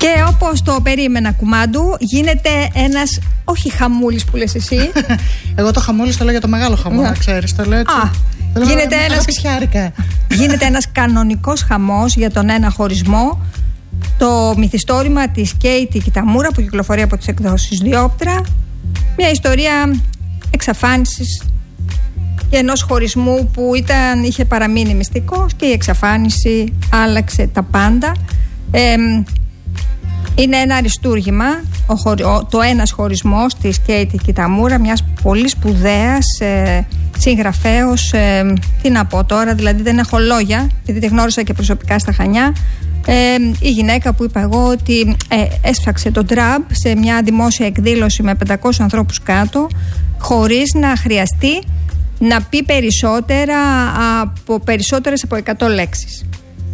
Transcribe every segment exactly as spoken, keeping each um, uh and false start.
Και όπως το περίμενα, κουμάντου, γίνεται ένας, όχι χαμούλης που λες εσύ. Εγώ το χαμούλης το λέω για το μεγάλο χαμό, να ξέρεις, το λέω έτσι. Α, το λέω γίνεται, ένας, γίνεται ένας κανονικός χαμός για τον ένα χωρισμό. Το μυθιστόρημα της Κέιτι Κιταμούρα που κυκλοφορεί από τις εκδόσεις Διόπτρα. Μια ιστορία εξαφάνισης και ενός χωρισμού που ήταν, είχε παραμείνει μυστικός και η εξαφάνιση άλλαξε τα πάντα. Ε, είναι ένα αριστούργημα, ο χωρι, ο, το ένας χωρισμός της Κέιτι Κιταμούρα, μιας πολύ σπουδαίας ε, συγγραφέως, ε, τι να πω τώρα, δηλαδή δεν έχω λόγια, γιατί τη γνώρισα και προσωπικά στα Χανιά. Ε, η γυναίκα που είπα εγώ ότι ε, έσφαξε το ντραμπ σε μια δημόσια εκδήλωση με πεντακόσιους ανθρώπους κάτω, χωρίς να χρειαστεί να πει περισσότερα από, περισσότερες από εκατό λέξεις.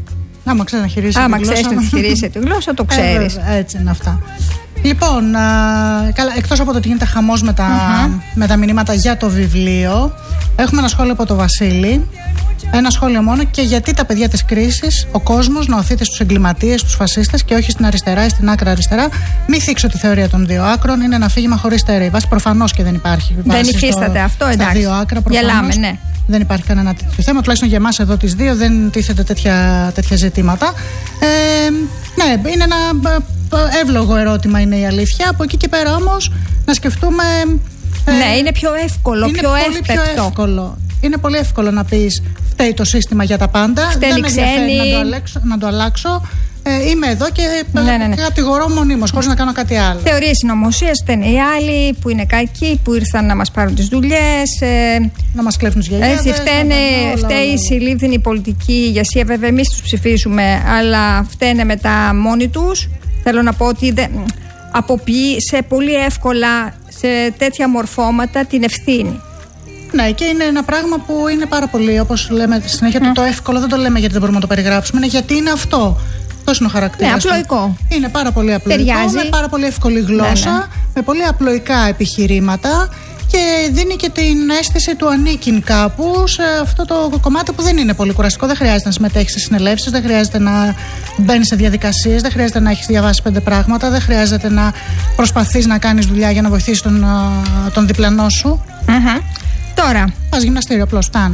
Άμα ξέρεις να χειρίζεσαι Άμα τη γλώσσα. ξέρεις να τη χειρίζεσαι τη γλώσσα, το ξέρεις. Ε, έτσι είναι αυτά. Λοιπόν, α, καλά, εκτός από το ότι γίνεται χαμός με τα, uh-huh. με τα μηνύματα για το βιβλίο, έχουμε ένα σχόλιο από το Βασίλη. Ένα σχόλιο μόνο. Και γιατί τα παιδιά της κρίσης, ο κόσμος να οθείται στους εγκληματίες, στους φασίστες και όχι στην αριστερά ή στην άκρα αριστερά. Μη θίξω τη θεωρία των δύο άκρων. Είναι ένα αφήγημα χωρίς τέρη. Βάση προφανώς και δεν υπάρχει. Δεν υφίσταται αυτό, εντάξει. Δύο άκρα, γελάμε, ναι. Δεν υπάρχει κανένα τέτοιο θέμα. Τουλάχιστον για εμάς εδώ τις δύο δεν τίθεται τέτοια, τέτοια ζητήματα. Ε, ναι, είναι ένα εύλογο ερώτημα, είναι η αλήθεια. Από εκεί και πέρα όμως να σκεφτούμε. Ε, ναι, είναι πιο εύκολο, είναι πιο πολύ εύπεπτο. Πιο εύκολο. Είναι πολύ εύκολο να πεις φταίει το σύστημα για τα πάντα. Φταίνει δεν με ενδιαφέρει να το, αλέξω, να το αλλάξω. Ε, είμαι εδώ και ναι, ναι, ναι. κατηγορώ μονίμως, χωρίς να κάνω κάτι άλλο. Θεωρίες συνωμοσίας φταίνε οι άλλοι που είναι κακοί, που ήρθαν να μας πάρουν τις δουλειές. Ε, να μας κλέβουν τις γιαγιάδες. Έτσι, φταίνε, φταίει η συλλήφθηνη πολιτική ηγεσία. Βέβαια, εμείς τους ψηφίσουμε, αλλά φταίνε μετά μόνοι τους. Θέλω να πω ότι δεν, αποποιεί πολύ εύκολα σε τέτοια μορφώματα την ευθύνη. Ναι, και είναι ένα πράγμα που είναι πάρα πολύ, όπως λέμε στη συνέχεια, mm. το, το εύκολο δεν το λέμε γιατί δεν μπορούμε να το περιγράψουμε, είναι γιατί είναι αυτό. Αυτό είναι ο χαρακτήρας. Ναι, απλοϊκό. Είναι πάρα πολύ απλοϊκό, ταιριάζει. Με πάρα πολύ εύκολη γλώσσα, ναι, ναι. με πολύ απλοϊκά επιχειρήματα και δίνει και την αίσθηση του ανήκειν κάπου σε αυτό το κομμάτι που δεν είναι πολύ κουραστικό. Δεν χρειάζεται να συμμετέχεις σε συνελεύσεις, δεν χρειάζεται να μπαίνεις σε διαδικασίες, δεν χρειάζεται να έχεις διαβάσει πέντε πράγματα, δεν χρειάζεται να προσπαθείς να κάνεις δουλειά για να βοηθήσεις τον, τον διπλανό σου. Mm-hmm. Τώρα. Πας γυμναστήριο, απλώς φτάνει.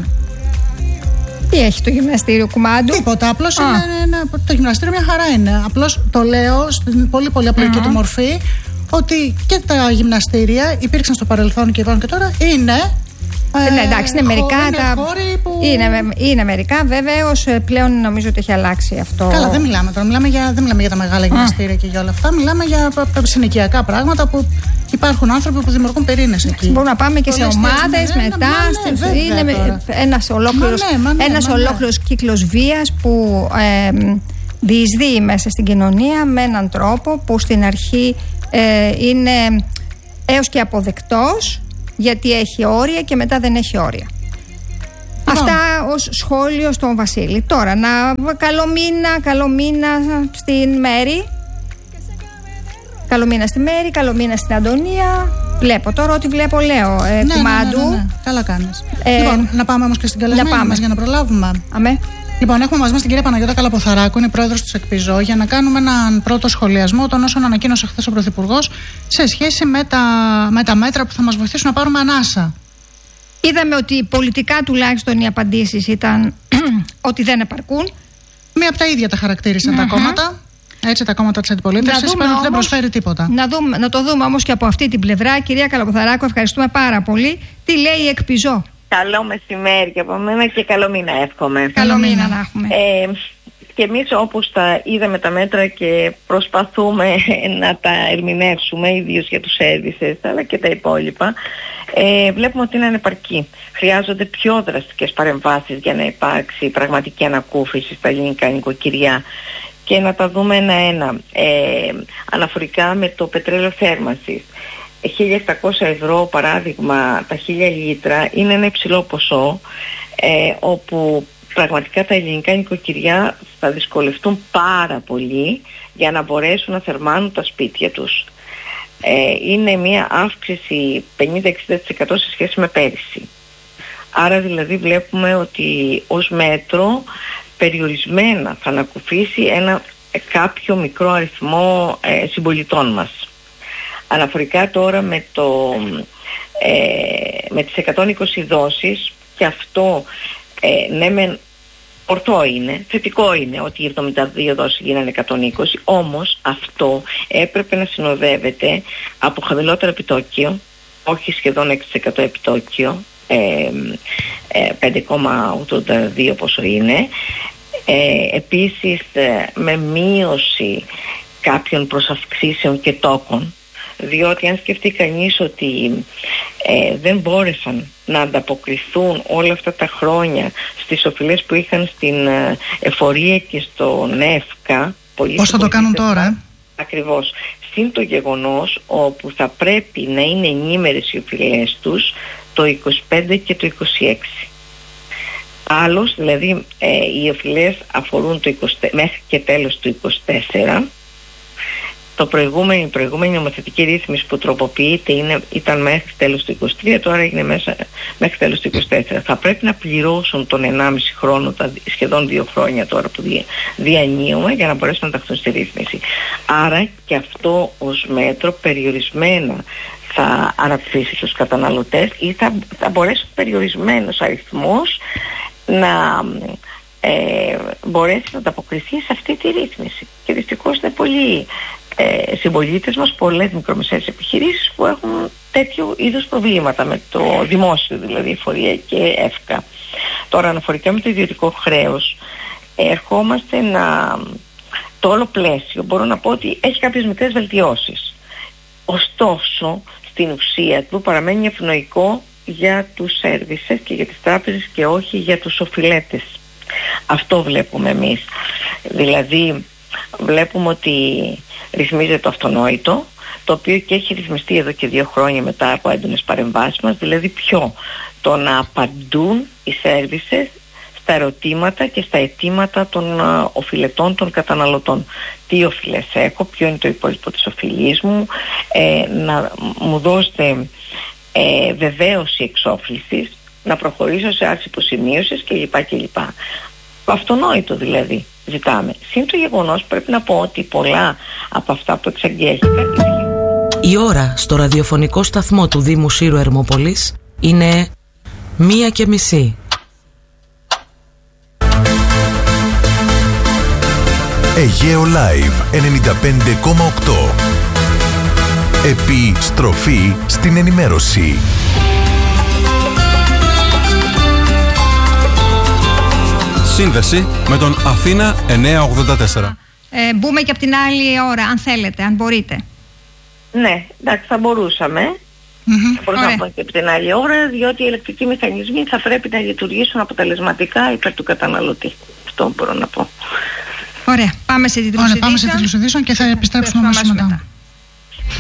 Τι έχει το γυμναστήριο, κουμάντου? Τίποτα. Απλώς είναι, είναι, το γυμναστήριο μια χαρά είναι. Απλώς το λέω στην πολύ πολύ απλοϊκή mm-hmm. του μορφή ότι και τα γυμναστήρια υπήρξαν στο παρελθόν και υπάρχουν και τώρα. Είναι. Ε, ναι, εντάξει, είναι μερικά. Είναι, τα... που... είναι, είναι μερικά, βέβαια, ως πλέον νομίζω ότι έχει αλλάξει αυτό. Καλά, δεν μιλάμε τώρα. Μιλάμε για, δεν μιλάμε για τα μεγάλα γυμναστήρια mm. και για όλα αυτά. Μιλάμε για συνοικιακά πράγματα που υπάρχουν άνθρωποι που δημιουργούν πυρήνες εκεί. Μπορούμε να πάμε και πολλές σε ομάδες ναι, μετά. Ναι, ναι, είναι ένας ολόκληρος, ναι, ναι, ένας ναι, ναι. ολόκληρος κύκλος βίας που ε, διεισδύει μέσα στην κοινωνία με έναν τρόπο που στην αρχή ε, είναι έως και αποδεκτός, γιατί έχει όρια και μετά δεν έχει όρια. Λοιπόν. Αυτά ως σχόλιο στον Βασίλη. Τώρα, να καλό μήνα, καλό μήνα στην Μέρη. Καλό μήνα στη Μέρη, καλό μήνα στην Αντωνία. Βλέπω τώρα ό,τι βλέπω, λέω. Ε, ναι, κουμάντου. Ναι, ναι, ναι, ναι. Καλά κάνεις. Ε, λοιπόν, να πάμε όμως και στην καλεσμένη μας για να προλάβουμε. Αμέ. Λοιπόν, έχουμε μαζί μας την κυρία Παναγιώτα Καλαποθαράκου, είναι πρόεδρος της ΕΚΠΙΖΟ, για να κάνουμε έναν πρώτο σχολιασμό των όσων ανακοίνωσε χθες ο Πρωθυπουργός σε σχέση με τα, με τα μέτρα που θα μας βοηθήσουν να πάρουμε ανάσα. Είδαμε ότι πολιτικά τουλάχιστον οι απαντήσεις ήταν ότι δεν επαρκούν. Μία από τα ίδια τα χαρακτήρισαν mm-hmm. τα κόμματα. Έτσι, τα κόμματα της αντιπολίτευσης είπαν ότι δεν προσφέρει τίποτα. Να, δούμε, να το δούμε όμως και από αυτή την πλευρά. Κυρία Καλαποθαράκου, ευχαριστούμε πάρα πολύ. Τι λέει η ΕΚΠΙΖΟ? Καλό μεσημέρι και από μένα και καλό μήνα εύχομαι. Καλό μήνα να έχουμε. Ε, και εμείς όπως τα είδαμε τα μέτρα και προσπαθούμε να τα ερμηνεύσουμε, ιδίως για τους services αλλά και τα υπόλοιπα, ε, βλέπουμε ότι είναι ανεπαρκή. Χρειάζονται πιο δραστικές παρεμβάσεις για να υπάρξει πραγματική ανακούφιση στα ελληνικά νοικοκυριά. Και να τα δούμε ένα-ένα. Ε, αναφορικά με το πετρέλαιο θέρμανσης. χίλια επτακόσια ευρώ παράδειγμα τα χίλια λίτρα είναι ένα υψηλό ποσό ε, όπου πραγματικά τα ελληνικά νοικοκυριά θα δυσκολευτούν πάρα πολύ για να μπορέσουν να θερμάνουν τα σπίτια τους. Ε, είναι μια αύξηση πενήντα με εξήντα τοις εκατό σε σχέση με πέρυσι. Άρα δηλαδή βλέπουμε ότι ως μέτρο περιορισμένα θα ανακουφίσει ένα κάποιο μικρό αριθμό ε, συμπολιτών μας. Αναφορικά τώρα με, το, ε, με τις εκατόν είκοσι δόσεις, και αυτό ε, ναι μεν ορθό είναι, θετικό είναι ότι οι εβδομήντα δύο δόσεις γίνανε εκατόν είκοσι, όμως αυτό έπρεπε να συνοδεύεται από χαμηλότερο επιτόκιο, όχι σχεδόν έξι τοις εκατό επιτόκιο, ε, ε, πέντε κόμμα ογδόντα δύο πόσο είναι, ε, επίσης ε, με μείωση κάποιων προσαυξήσεων και τόκων, διότι αν σκεφτεί κανείς ότι ε, δεν μπόρεσαν να ανταποκριθούν όλα αυτά τα χρόνια στις οφειλές που είχαν στην ε, εφορία και στο ΝΕΦΚΑ, πώς θα το κάνουν τώρα? Ακριβώς. Συν το γεγονός όπου θα πρέπει να είναι ενήμερες οι οφειλές τους το είκοσι πέντε και το είκοσι έξι. Άλλως, δηλαδή ε, οι οφειλές αφορούν το είκοσι, μέχρι και τέλος του είκοσι τέσσερα. Το προηγούμενο, η προηγούμενη νομοθετική ρύθμιση που τροποποιείται είναι, ήταν μέχρι τέλος του είκοσι τρία, τώρα έγινε μέσα, μέχρι τέλος του είκοσι τέσσερα. Θα πρέπει να πληρώσουν τον ενάμιση χρόνο, τα σχεδόν δύο χρόνια τώρα που δια, διανύουμε, για να μπορέσουν να ταχθούν στη ρύθμιση. Άρα και αυτό ως μέτρο περιορισμένα θα αναπτύσσει τους καταναλωτές, ή θα, θα μπορέσει περιορισμένος αριθμός να ε, μπορέσει να ανταποκριθεί σε αυτή τη ρύθμιση. Και δυστυχώς είναι πολλοί ε, συμπολίτες μας, πολλές μικρομεσαίες επιχειρήσεις που έχουν τέτοιου είδους προβλήματα με το δημόσιο, δηλαδή εφορία και ΕΦΚΑ. Τώρα, αναφορικά με το ιδιωτικό χρέος, ερχόμαστε να... το όλο πλαίσιο μπορώ να πω ότι έχει κάποιες μικρές βελτιώσεις. Ωστόσο, στην ουσία του παραμένει ευνοϊκό για τους services και για τις τράπεζες και όχι για τους οφειλέτες. Αυτό βλέπουμε εμείς. Δηλαδή βλέπουμε ότι ρυθμίζεται το αυτονόητο, το οποίο και έχει ρυθμιστεί εδώ και δύο χρόνια μετά από έντονες παρεμβάσεις μας, δηλαδή ποιο? Το να απαντούν οι services στα ερωτήματα και στα αιτήματα των uh, οφειλετών, των καταναλωτών. Τι οφειλές έχω, ποιο είναι το υπόλοιπο της οφειλής μου, ε, να μου δώσετε ε, βεβαίωση εξόφλησης, να προχωρήσω σε άρση υποσημείωσης κλπ. κλπ. Αυτονόητο δηλαδή ζητάμε. Συν το γεγονός πρέπει να πω ότι πολλά από αυτά που εξαγγέλθηκαν... Η ώρα στο ραδιοφωνικό σταθμό του Δήμου Σύρου Ερμόπολης είναι μία και μισή. Αιγαίο Live ενενήντα πέντε κόμμα οκτώ. Επιστροφή στην ενημέρωση. Σύνδεση με τον Αθήνα εννιακόσια ογδόντα τέσσερα. Ε, μπούμε και από την άλλη ώρα, αν θέλετε, αν μπορείτε. Ναι, εντάξει, θα μπορούσαμε. Mm-hmm. Θα μπορούσαμε να πούμε και από την άλλη ώρα, διότι οι ηλεκτρικοί μηχανισμοί θα πρέπει να λειτουργήσουν αποτελεσματικά υπέρ του καταναλωτή. Αυτό μπορώ να πω. Ωραία, πάμε σε τίτλους ειδήσεων. Πάμε σε τίτλους ειδήσεων και θα επιστρέψουμε αμέσως μετά.